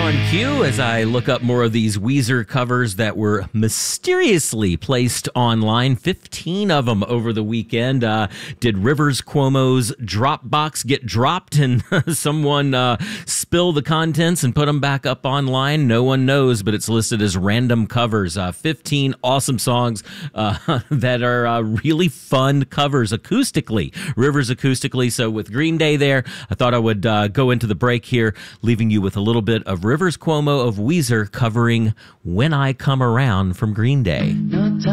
on cue as I look up more of these Weezer covers that were mysteriously placed online. 15 of them over the weekend. Did Rivers Cuomo's Dropbox get dropped and someone spill the contents and put them back up online? No one knows, but it's listed as random covers. 15 awesome songs that are really fun covers acoustically. Rivers acoustically. So with Green Day there, I thought I would go into the break here, leaving you with a little bit of Rivers Cuomo of Weezer covering When I Come Around from Green Day. No time.